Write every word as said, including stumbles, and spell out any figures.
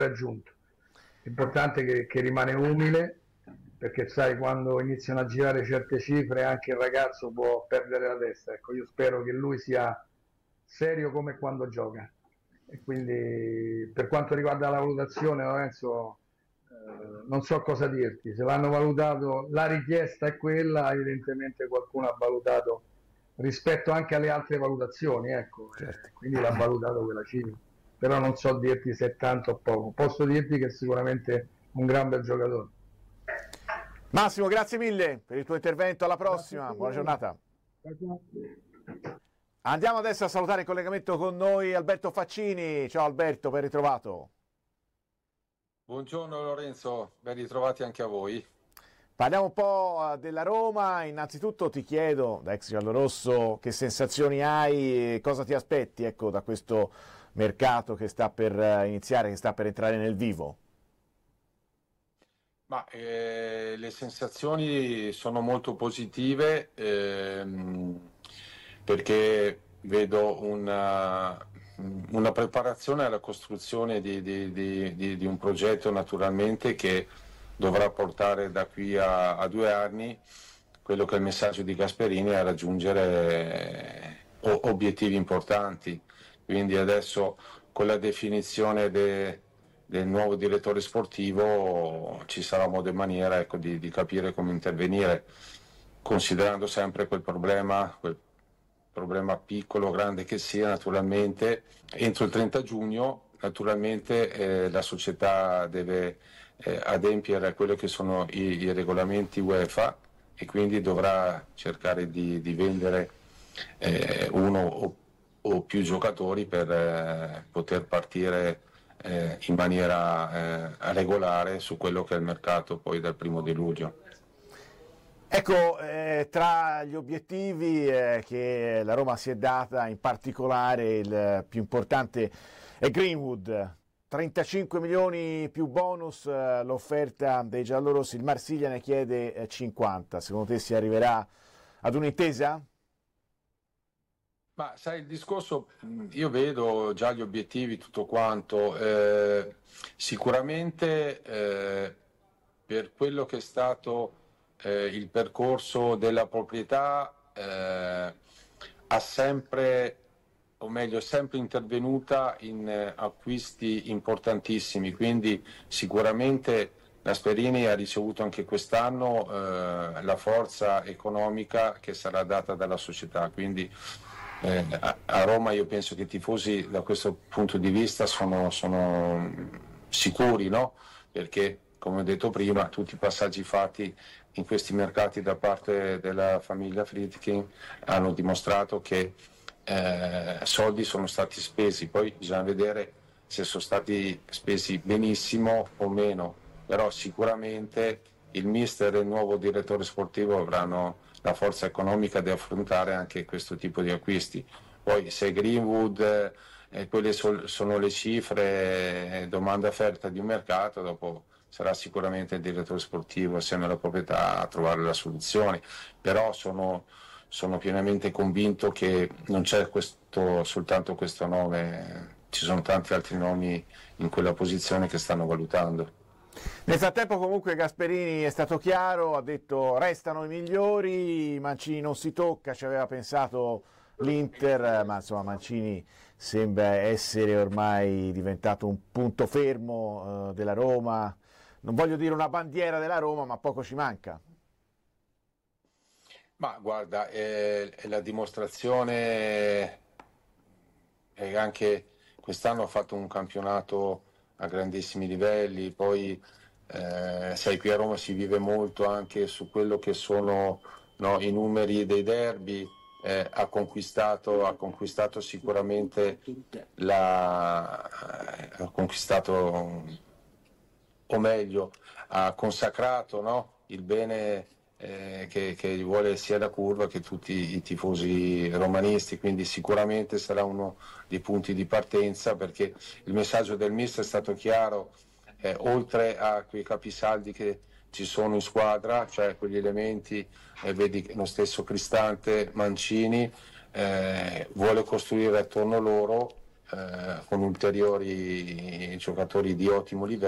raggiunto. L'importante è che, che rimane umile, perché sai, quando iniziano a girare certe cifre anche il ragazzo può perdere la testa. Ecco, io spero che lui sia serio come quando gioca. E quindi per quanto riguarda la valutazione, Lorenzo, eh, non so cosa dirti. Se l'hanno valutato, la richiesta è quella, evidentemente qualcuno ha valutato rispetto anche alle altre valutazioni, ecco, certo. eh, quindi l'ha valutato quella cifra. Però non so dirti se è tanto o poco. Posso dirti che è sicuramente un gran bel giocatore. Massimo, grazie mille per il tuo intervento, alla prossima, buona giornata. Andiamo adesso a salutare in collegamento con noi Alberto Faccini. Ciao Alberto, ben ritrovato. Buongiorno Lorenzo, ben ritrovati anche a voi. Parliamo un po' della Roma. Innanzitutto ti chiedo, da ex giallorosso, che sensazioni hai e cosa ti aspetti, ecco, da questo mercato che sta per iniziare, che sta per entrare nel vivo? Ma eh, le sensazioni sono molto positive, ehm, perché vedo una, una preparazione alla costruzione di, di, di, di, di un progetto naturalmente che dovrà portare da qui a, a due anni quello che è il messaggio di Gasperini, a raggiungere eh, obiettivi importanti. Quindi adesso con la definizione de, del nuovo direttore sportivo ci sarà modo e maniera, ecco, di, di capire come intervenire, considerando sempre quel problema, quel problema piccolo o grande che sia, naturalmente entro il trenta giugno naturalmente eh, la società deve eh, adempiere a quello che sono i, i regolamenti UEFA e quindi dovrà cercare di, di vendere eh, uno o, o più giocatori per eh, poter partire eh, in maniera eh, regolare su quello che è il mercato poi dal primo di luglio. Ecco, eh, tra gli obiettivi eh, che la Roma si è data, in particolare il più importante è Greenwood, trentacinque milioni più bonus, eh, l'offerta dei giallorossi, il Marsiglia ne chiede eh, cinquanta, secondo te si arriverà ad un'intesa? Ma sai, il discorso, io vedo già gli obiettivi, tutto quanto, eh, sicuramente eh, per quello che è stato eh, il percorso della proprietà eh, ha sempre, o meglio, è sempre intervenuta in eh, acquisti importantissimi, quindi sicuramente Gasperini ha ricevuto anche quest'anno eh, la forza economica che sarà data dalla società, quindi eh, a, a Roma io penso che i tifosi da questo punto di vista sono, sono sicuri, no? Perché come ho detto prima tutti i passaggi fatti in questi mercati da parte della famiglia Friedkin hanno dimostrato che eh, soldi sono stati spesi, poi bisogna vedere se sono stati spesi benissimo o meno, però sicuramente il mister e il nuovo direttore sportivo avranno la forza economica di affrontare anche questo tipo di acquisti. Poi se Greenwood, eh, quelle sol- sono le cifre, eh, domanda offerta di un mercato, dopo sarà sicuramente il direttore sportivo assieme alla proprietà a trovare la soluzione, però sono, sono pienamente convinto che non c'è questo, soltanto questo nome, ci sono tanti altri nomi in quella posizione che stanno valutando. Nel frattempo comunque Gasperini è stato chiaro, ha detto restano i migliori, Mancini non si tocca, ci aveva pensato l'Inter, ma insomma Mancini sembra essere ormai diventato un punto fermo eh, della Roma, non voglio dire una bandiera della Roma, ma poco ci manca. Ma guarda, è, è la dimostrazione, e anche quest'anno ha fatto un campionato a grandissimi livelli, poi eh, sai, qui a Roma si vive molto anche su quello che sono, no, i numeri dei derby, eh, ha conquistato, ha conquistato sicuramente la, ha conquistato, o meglio, ha consacrato, no, il bene eh, che, che gli vuole sia la curva che tutti i tifosi romanisti, quindi sicuramente sarà uno dei punti di partenza, perché il messaggio del mister è stato chiaro, eh, oltre a quei capisaldi che ci sono in squadra, cioè quegli elementi, eh, vedi lo stesso Cristante, Mancini, eh, vuole costruire attorno loro eh, con ulteriori giocatori di ottimo livello.